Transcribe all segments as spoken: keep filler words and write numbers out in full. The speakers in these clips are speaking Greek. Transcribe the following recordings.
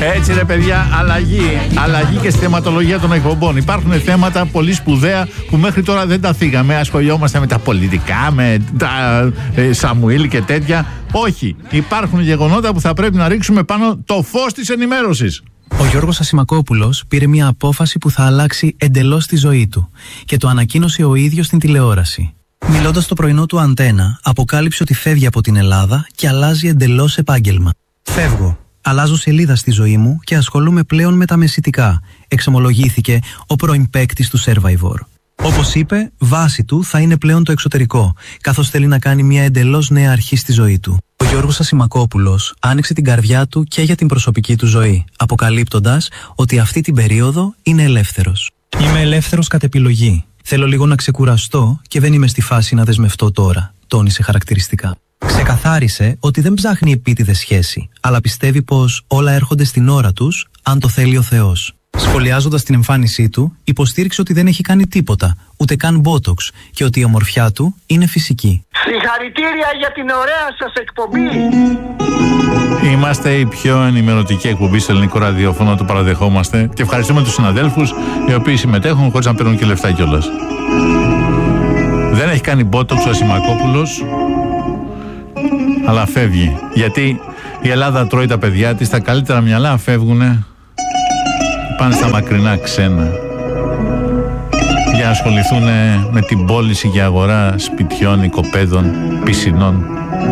Έτσι ρε παιδιά, αλλαγή. Αλλαγή και στη θεματολογία των εκπομπών. Υπάρχουν θέματα πολύ σπουδαία που μέχρι τώρα δεν τα θίγαμε. Ασχολιόμαστε με τα πολιτικά, με τα ε, Σαμουήλ και τέτοια. Όχι. Υπάρχουν γεγονότα που θα πρέπει να ρίξουμε πάνω το φως της ενημέρωσης. Ο Γιώργος Ασημακόπουλος πήρε μια απόφαση που θα αλλάξει εντελώς τη ζωή του και το ανακοίνωσε ο ίδιος στην τηλεόραση. Μιλώντας στο πρωινό του Αντένα, αποκάλυψε ότι φεύγει από την Ελλάδα και αλλάζει εντελώς επάγγελμα. Φεύγω. Αλλάζω σελίδα στη ζωή μου και ασχολούμαι πλέον με τα μεσητικά, εξομολογήθηκε ο πρώην παίκτης του Survivor. Όπως είπε, βάση του θα είναι πλέον το εξωτερικό, καθώς θέλει να κάνει μια εντελώς νέα αρχή στη ζωή του. Ο Γιώργος Ασημακόπουλος άνοιξε την καρδιά του και για την προσωπική του ζωή, αποκαλύπτοντας ότι αυτή την περίοδο είναι ελεύθερος. Είμαι ελεύθερος κατ' επιλογή. Θέλω λίγο να ξεκουραστώ και δεν είμαι στη φάση να δεσμευτώ τώρα, τόνισε χαρακτηριστικά. Ξεκαθάρισε ότι δεν ψάχνει επίτηδες σχέση, αλλά πιστεύει πως όλα έρχονται στην ώρα τους, αν το θέλει ο Θεός. Σχολιάζοντας την εμφάνισή του, υποστήριξε ότι δεν έχει κάνει τίποτα, ούτε καν μπότοξ, και ότι η ομορφιά του είναι φυσική. Συγχαρητήρια για την ωραία σας εκπομπή! Είμαστε η πιο ενημερωτική εκπομπή στο ελληνικό ραδιόφωνο, το παραδεχόμαστε, και ευχαριστούμε τους συναδέλφους οι οποίοι συμμετέχουν χωρίς να παίρνουν και λεφτά κιόλας. Δεν έχει κάνει μπότοξ ο Ασημακόπουλος, αλλά φεύγει. Γιατί η Ελλάδα τρώει τα παιδιά της, τα καλύτερα μυαλά φεύγουνε, πάνε στα μακρινά ξένα για να ασχοληθούν με την πώληση και αγορά σπιτιών, οικοπαίδων, πισινών.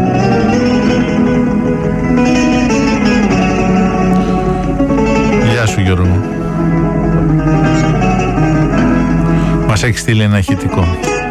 Γεια σου Γιώργο. Μας έχει στείλει ένα ηχητικό.